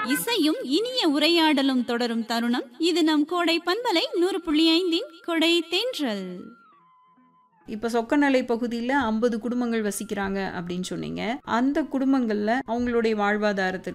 இசையும் இனிய உரையாடலும் தொடரும் தருணம் இது. நம் கோடை பண்பலை 100.5 கொடை தென்றல். இப்ப சொக்கநலை பகுதியில 50 குடும்பங்கள் வசிக்கிறாங்க அப்படின்னு சொன்னீங்க. அந்த குடும்பங்கள்ல அவங்களுடைய வாழ்வாதாரத்துக்கு